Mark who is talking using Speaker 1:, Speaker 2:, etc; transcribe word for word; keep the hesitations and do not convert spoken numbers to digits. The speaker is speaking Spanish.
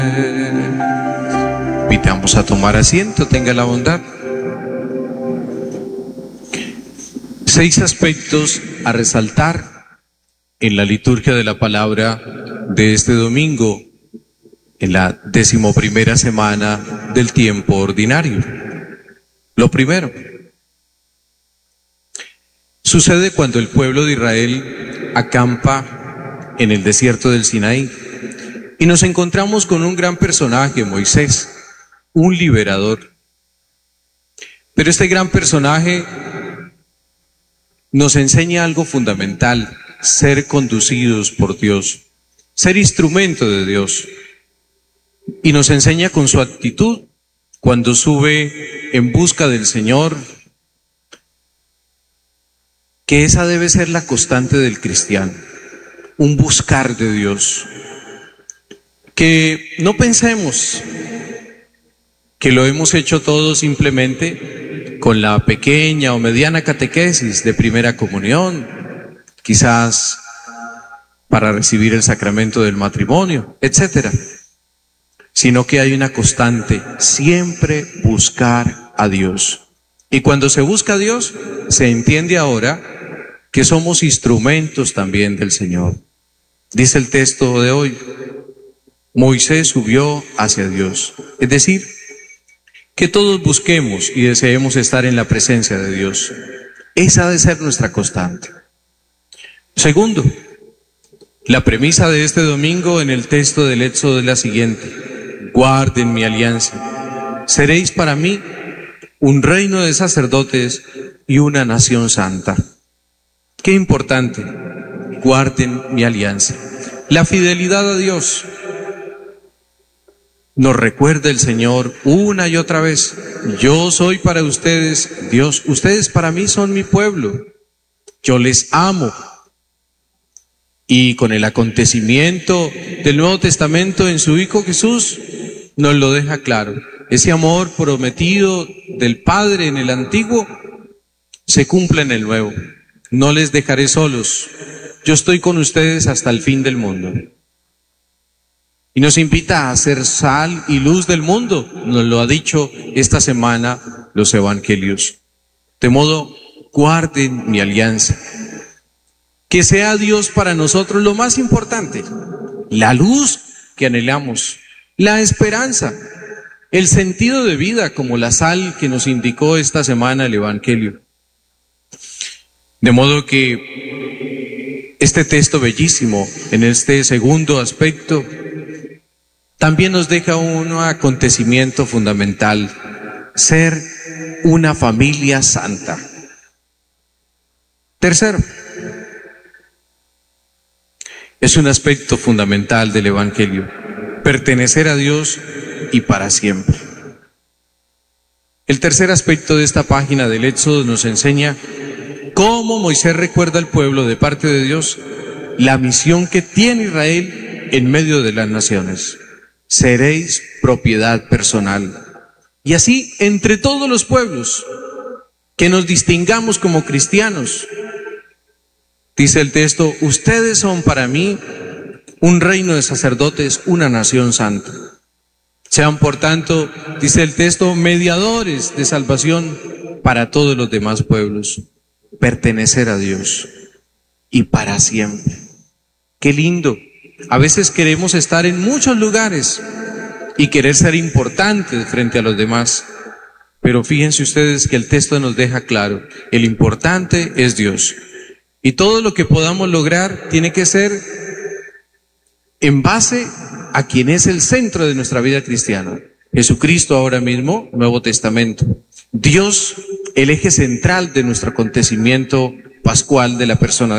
Speaker 1: Invitamos a tomar asiento, tenga la bondad. Seis aspectos a resaltar en la liturgia de la palabra de este domingo, en la decimoprimera semana del tiempo ordinario. Lo primero, sucede cuando el pueblo de Israel acampa en el desierto del Sinaí y nos encontramos con un gran personaje, Moisés, un liberador. Pero este gran personaje nos enseña algo fundamental: ser conducidos por Dios, ser instrumento de Dios. Y nos enseña con su actitud cuando sube en busca del Señor, que esa debe ser la constante del cristiano, un buscar de Dios. Que no pensemos que lo hemos hecho todo simplemente con la pequeña o mediana catequesis de primera comunión, quizás para recibir el sacramento del matrimonio, etcétera, sino que hay una constante, siempre buscar a Dios. Y cuando se busca a Dios, se entiende ahora que somos instrumentos también del Señor. Dice el texto de hoy: Moisés subió hacia Dios. Es decir, que todos busquemos y deseemos estar en la presencia de Dios. Esa debe ser nuestra constante. Segundo, la premisa de este domingo en el texto del Éxodo es la siguiente: guarden mi alianza. Seréis para mí un reino de sacerdotes y una nación santa. Qué importante, guarden mi alianza. La fidelidad a Dios nos recuerda el Señor una y otra vez: yo soy para ustedes Dios, ustedes para mí son mi pueblo, yo les amo. Y con el acontecimiento del Nuevo Testamento en su Hijo Jesús nos lo deja claro. Ese amor prometido del Padre en el Antiguo se cumple en el Nuevo. No les dejaré solos, yo estoy con ustedes hasta el fin del mundo. Y nos invita a ser sal y luz del mundo, nos lo ha dicho esta semana los evangelios. De modo, guarden mi alianza. Que sea Dios para nosotros lo más importante, la luz que anhelamos, la esperanza, el sentido de vida como la sal que nos indicó esta semana el evangelio. De modo que este texto bellísimo, en este segundo aspecto, también nos deja un acontecimiento fundamental: ser una familia santa. Tercero, es un aspecto fundamental del Evangelio: pertenecer a Dios y para siempre. El tercer aspecto de esta página del Éxodo nos enseña cómo Moisés recuerda al pueblo de parte de Dios la misión que tiene Israel en medio de las naciones. Seréis propiedad personal. Y así, entre todos los pueblos, que nos distingamos como cristianos. Dice el texto: ustedes son para mí un reino de sacerdotes, una nación santa. Sean, por tanto, dice el texto, mediadores de salvación para todos los demás pueblos. Pertenecer a Dios y para siempre. Qué lindo. A veces queremos estar en muchos lugares y querer ser importantes frente a los demás. Pero fíjense ustedes que el texto nos deja claro: el importante es Dios. Y todo lo que podamos lograr tiene que ser en base a quien es el centro de nuestra vida cristiana. Jesucristo ahora mismo, Nuevo Testamento. Dios, el eje central de nuestro acontecimiento pascual de la persona